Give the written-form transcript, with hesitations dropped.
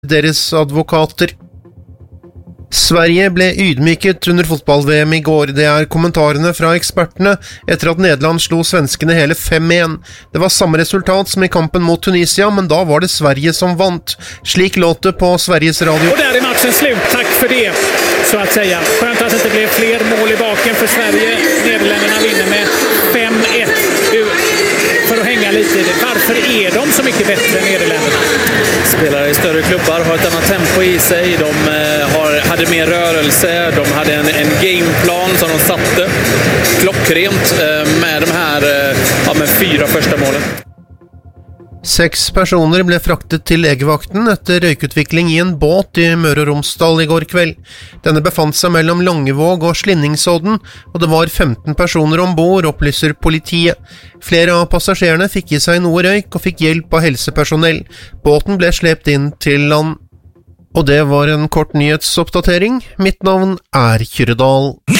deres advokater. Sverige ble ydmyket under fotball-VM i går. Det kommentarene fra ekspertene etter at Nederland slo svenskene hele 5-1. Det var samme resultat som i kampen mot Tunisia, men da var det Sverige som vant. Slik låt det på Sveriges Radio. Och där är matchen slut, tack för det, så att säga. Skönt att det inte blev fler mål i baken för Sverige. Nederländerna vinner med 5-1 för att hänga lite i det. Varför är de så mycket bättre än Nederländerna? Spelar i större klubbar, har ett annat tempo i sig. De hade mer rörelse, de hade en gameplan som de satte klockrent med de här med 4 första målen. 6 personer ble fraktet til legevakten etter røykutvikling i en båt i Møre og Romsdal i går kveld. Denne befant seg mellom Langevåg og Slinningsodden, og det var 15 personer ombord, opplyser politiet. Flere av passasjerene fikk i seg noe røyk og fikk hjelp av helsepersonell. Båten ble slept inn til land. Og det var en kort nyhetsoppdatering. Mitt navn Kyrre Dahl.